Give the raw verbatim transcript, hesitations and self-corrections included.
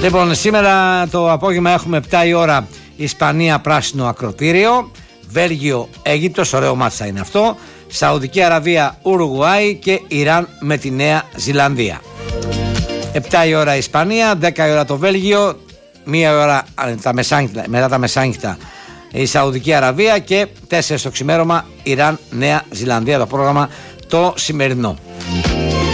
Λοιπόν, σήμερα το απόγευμα έχουμε επτά η ώρα Ισπανία πράσινο ακροτήριο, Βέλγιο Αίγυπτος, ωραίο μάτσα είναι αυτό, Σαουδική Αραβία Ουρουγουάη και Ιράν με τη Νέα Ζηλανδία. επτά η ώρα Ισπανία, δέκα η ώρα το Βέλγιο, μία ώρα τα μεσάνυχτα, μετά τα μεσάνυχτα η Σαουδική Αραβία και τέσσερα το ξημέρωμα Ιράν Νέα Ζηλανδία, το πρόγραμμα το σημερινό.